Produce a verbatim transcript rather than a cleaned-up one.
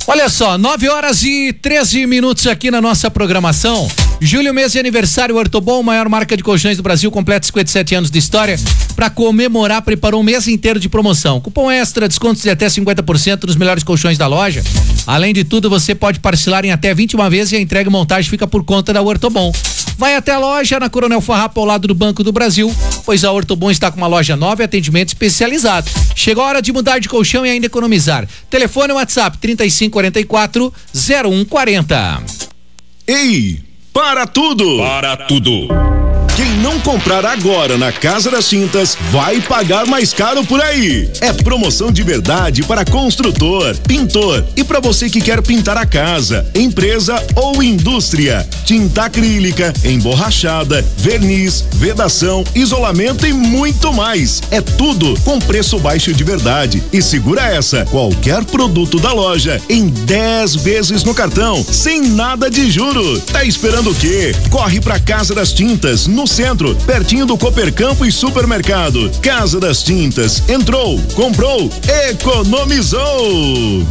Olha só, nove horas e treze minutos aqui na nossa programação. Julho, mês de aniversário, Ortobon, maior marca de colchões do Brasil, completa cinquenta e sete anos de história. Para comemorar, preparou um mês inteiro de promoção. Cupom extra, descontos de até cinquenta por cento nos melhores colchões da loja. Além de tudo, você pode parcelar em até vinte e uma vezes e a entrega e montagem fica por conta da Ortobon. Vai até a loja na Coronel Farrapa, ao lado do Banco do Brasil, pois a Ortobon está com uma loja nova e atendimento especializado. Chegou a hora de mudar de colchão e ainda economizar. Telefone WhatsApp trinta e cinco quarenta e quatro zero um quarenta. Ei, para tudo! Para tudo! Quem não comprar agora na Casa das Tintas vai pagar mais caro por aí. É promoção de verdade para construtor, pintor e para você que quer pintar a casa, empresa ou indústria. Tinta acrílica, emborrachada, verniz, vedação, isolamento e muito mais. É tudo com preço baixo de verdade. E segura essa, qualquer produto da loja em dez vezes no cartão, sem nada de juro. Tá esperando o quê? Corre pra Casa das Tintas, no centro, pertinho do Coopercampo e supermercado. Casa das Tintas, entrou, comprou, economizou.